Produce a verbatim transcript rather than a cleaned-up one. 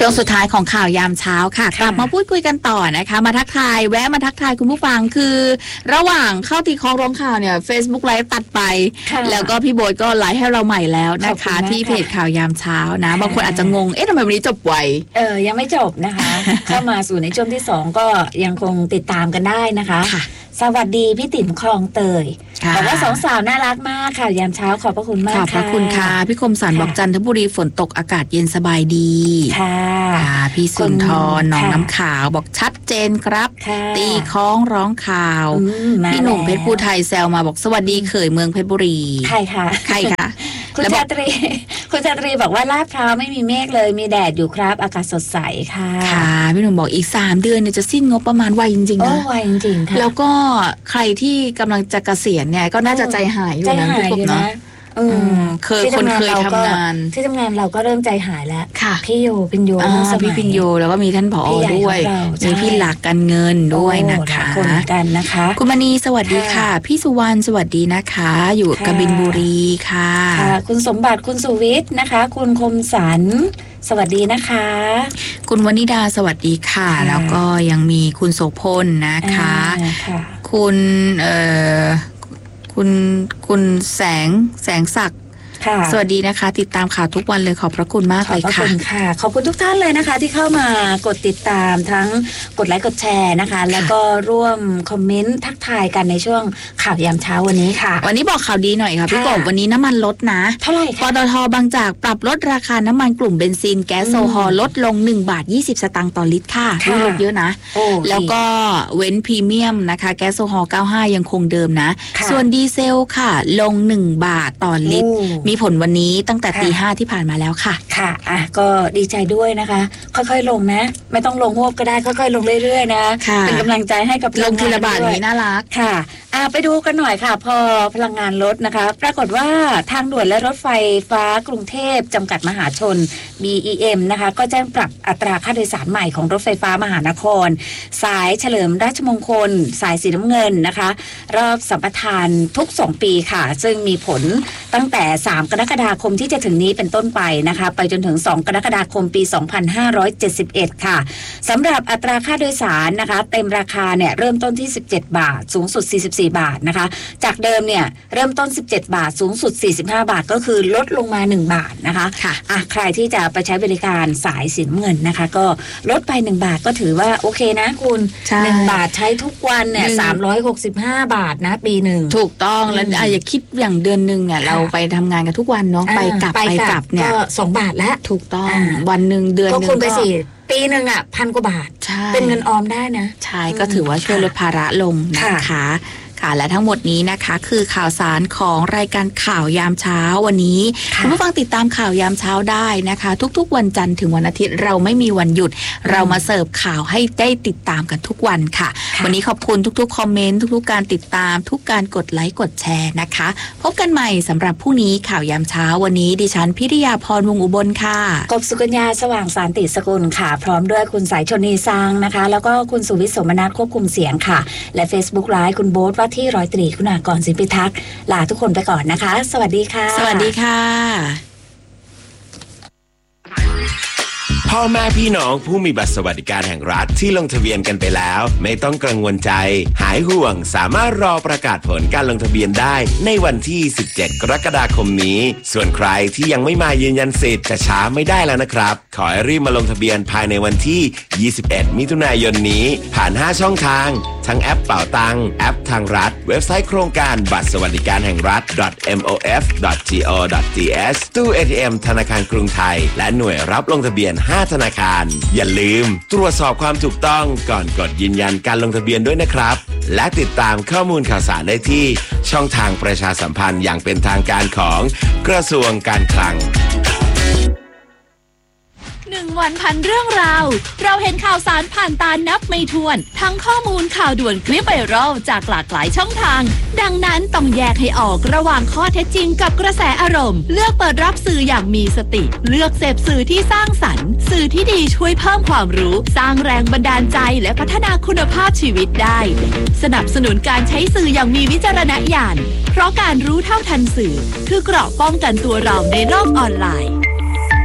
ช่วงสุดท้ายของข่าวยามเช้าค่ะกลับมาพูดคุยกันต่อนะคะมาทักทายแวะมาทักทายคุณผู้ฟังคือระหว่างเข้าตีคล้องร้องข่าวเนี่ย Facebook ไลฟ์ตัดไปแล้วก็พี่โบ๊ทก็ไลฟ์ให้เราใหม่แล้วนะคะที่เพจข่าวยามเช้านะบางคนอาจจะงงเอ๊ะทำไมวันนี้จบไวเออยังไม่จบนะคะเข้ามาสู่ในช่วงที่สองก็ยังคงติดตามกันได้นะคะสวัสดีพี่ติ๋มคลองเตยบอกว่าสองสาวน่ารักมากค่ะยามเช้าขอบพระคุณมากค่ะขอบพระคุณค่ะพี่คมสันบอกจันทบุรีฝนตกอากาศเย็นสบายดีค่ะพี่สุนทรหนองน้ำขาวบอกชัดเจนครับตีคล้องร้องข่าวพี่หนุ่มเพชรภูไทยแซวมาบอกสวัสดีเขยเมืองเพชรบุรีใครคะใครคะคุณชาตรีคุณชาตรีบอกว่าลาดพร้าวไม่มีเมฆเลยมีแดดอยู่ครับอากาศสดใสค่ะค่ะพี่หนุ่มบอกอีกสามเดือนเนี่ยจะสิ้นงบประมาณไวจริงๆนะไวจริงๆค่ะแล้วก็ใครที่กำลังจะเกษียณเนี่ยก็น่าจะใจหายอยู่นะพี่กบเนาะเคยคนเคยทำงานที่ทำงานเราก็เริ่มใจหายแล้วค่ะพี่โยปิญโยพี่ปิญโยแล้วก็มีท่านผอด้วยมีพี่หลักการเงินด้วยนะคะคนกันนะคะคุณมณีสวัสดีค่ะพี่สุวรรณสวัสดีนะคะอยู่กบินบุรีค่ะคุณสมบัติคุณสุวิทย์นะคะคุณคมสันสวัสดีนะคะคุณวนิดาสวัสดีค่ะแล้วก็ยังมีคุณโสพลนะคะคุณเอ่อคุณคุณแสงแสงศักดิ์สวัสดีนะคะติดตามข่าวทุกวันเลยขอบพระคุณมากเลยค่ะขอบคุณค่ะขอบคุณทุกท่านเลยนะคะที่เข้ามากดติดตามทั้งกดไลค์กดแชร์นะคะแล้วก็ร่วมคอมเมนต์ทักทายกันในช่วงข่าวยามเช้าวันนี้ค่ะวันนี้บอกข่าวดีหน่อยค่ะพี่กบวันนี้น้ำมันลดนะเท่าไหร่คะปตท.บางจากปรับลดราคาน้ำมันกลุ่มเบนซินแก๊สโซฮอลลดลงหนึ่งบาทยี่สิบสตางค์ต่อลิตรค่ะลดเยอะนะแล้วก็เว้นพรีเมียมนะคะแก๊สโซฮอลเก้าสิบห้ายังคงเดิมนะส่วนดีเซลค่ะลงหนึ่งบาทต่อลิตรมีผลวันนี้ตั้งแต่ตีห้าที่ผ่านมาแล้วค่ะค่ะอ่ะก็ดีใจด้วยนะคะค่อยๆลงนะไม่ต้องลงหวบก็ได้ค่อยๆลงเรื่อยๆนะเป็นกำลังใจให้กับลงทีละบาทนี้น่ารักค่ะอ่ะไปดูกันหน่อยค่ะพอพลังงานลดนะคะปรากฏว่าทางด่วนและรถไฟฟ้ากรุงเทพจำกัดมหาชน บี อี เอ็ม นะคะก็แจ้งปรับอัตราค่าโดยสารใหม่ของรถไฟฟ้ามหานครสายเฉลิมราชมงคลสายสีน้ำเงินนะคะรอบสัมปทานทุกสองปีค่ะซึ่งมีผลตั้งแต่สามกรกฎาคมที่จะถึงนี้เป็นต้นไปนะคะไปจนถึงสองกรกฎาคมปีสองพันห้าร้อยเจ็ดสิบเอ็ดค่ะสำหรับอัตราค่าโดยสารนะคะเต็มราคาเนี่ยเริ่มต้นที่สิบเจ็ดบาทสูงสุดสี่สิบสี่บาทนะคะจากเดิมเนี่ยเริ่มต้นสิบเจ็ดบาทสูงสุดสี่สิบห้าบาทก็คือลดลงมาหนึ่งบาทนะคะค่ะอ่ะใครที่จะไปใช้บริการสายสีน้ำเงินนะคะก็ลดไปหนึ่งบาทก็ถือว่าโอเคนะคุณหนึ่งบาทใช้ทุกวันเนี่ยสามร้อยหกสิบห้าบาทนะปีหนึ่งถูกต้องแล้วอย่าคิดอย่างเดือนนึงเนี่ยเราไปทำงานกันทุกวันเนาะไปกลับไปกลับเนี่ยก็สองบาทแล้วถูกต้องวันหนึ่งเดือนนึงก็คุณไปสี่ปีหนึ่งอ่ะพันกว่าบาทเป็นเงินออมได้นะใช่ก็ถือว่าช่วยลดภาระลงนะคะค่ะและทั้งหมดนี้นะคะคือข่าวสารของรายการข่าวยามเช้าวันนี้คุณผู้ฟังติดตามข่าวยามเช้าได้นะคะทุกๆวันจันทร์ถึงวันอาทิตย์เราไม่มีวันหยุดเรามาเสิร์ฟข่าวให้ได้ติดตามกันทุกวันค่ะวันนี้ขอบคุณทุกๆคอมเมนต์ทุกๆการติดตามทุกการกดไลค์กดแชร์นะคะพบกันใหม่สำหรับพรุ่งนี้ข่าวยามเช้าวันนี้ดิฉันพิริยาพรวงศ์อุบลค่ะกบสุกัญญาสว่างสันติสกุลค่ะพร้อมด้วยคุณสายชนีซังนะคะแล้วก็คุณสุวิทย์สมนัสควบคุมเสียงค่ะและ Facebook Live คุณโบ๊ทว่าที่ร้อยตรีคุณากรสินพิทักษ์ลาทุกคนไปก่อนนะคะสวัสดีค่ะสวัสดีค่ะพ่อแม่พี่น้องผู้มีบัตรสวัสดิการแห่งรัฐที่ลงทะเบียนกันไปแล้วไม่ต้องกังวลใจหายห่วงสามารถรอประกาศผลการลงทะเบียนได้ในวันที่สิบเจ็ดกรกฎาคมนี้ส่วนใครที่ยังไม่มายืนยันสิทธิ์จะช้าไม่ได้แล้วนะครับขอให้รีบมาลงทะเบียนภายในวันที่ยี่สิบเอ็ดมิถุนายนนี้ผ่านห้าช่องทางทั้งแอปเป๋าตังแอปทางรัฐเว็บไซต์โครงการบัตรสวัสดิการแห่งรัฐ เอ็ม โอ เอฟ ดอท จี โอ ดอท ที เอส ตู้ เอ ที เอ็ม ธนาคารกรุงไทยและหน่วยรับลงทะเบียนห้าธนาคารอย่าลืมตรวจสอบความถูกต้องก่อนกดยืนยันการลงทะเบียนด้วยนะครับและติดตามข้อมูลข่าวสารได้ที่ช่องทางประชาสัมพันธ์อย่างเป็นทางการของกระทรวงการคลังหนึ่งวันพันเรื่องราวเราเห็นข่าวสารผ่านตานับไม่ถ้วนทั้งข้อมูลข่าวด่วนคลิปไวรัลจากหลากหลายช่องทางดังนั้นต้องแยกให้ออกระหว่างข้อเท็จจริงกับกระแสอารมณ์เลือกเปิดรับสื่ออย่างมีสติเลือกเสพสื่อที่สร้างสรรค์สื่อที่ดีช่วยเพิ่มความรู้สร้างแรงบันดาลใจและพัฒนาคุณภาพชีวิตได้สนับสนุนการใช้สื่ออย่างมีวิจารณญาณเพราะการรู้เท่าทันสื่อคือเกราะป้องกันตัวเราในโลกออนไลน์